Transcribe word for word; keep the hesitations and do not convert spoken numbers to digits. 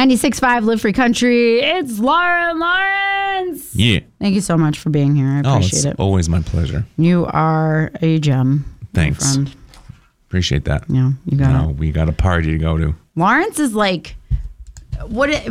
ninety-six point five Live Free Country. It's Lauren Lawrence. Yeah. Thank you so much for being here. I appreciate oh, it's it. always my pleasure. You are a gem. Thanks. My friend. Appreciate that. Yeah, you got no, it. we got a party to go to. Lawrence is like, what? It,